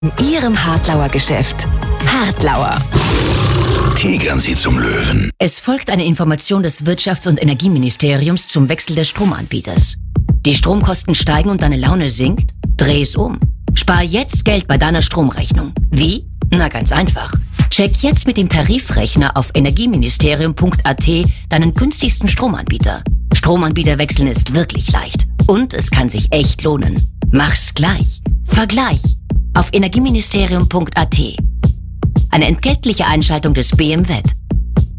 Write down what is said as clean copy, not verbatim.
In Ihrem Hartlauer Geschäft. Hartlauer. Tigern Sie zum Löwen. Es folgt eine Information des Wirtschafts- und Energieministeriums zum Wechsel des Stromanbieters. Die Stromkosten steigen und deine Laune sinkt? Dreh es um. Spar jetzt Geld bei deiner Stromrechnung. Wie? Na, ganz einfach. Check jetzt mit dem Tarifrechner auf energieministerium.at deinen günstigsten Stromanbieter. Stromanbieter wechseln ist wirklich leicht. Und es kann sich echt lohnen. Mach's gleich. Vergleich. Auf energieministerium.at. Eine entgeltliche Einschaltung des BMWet.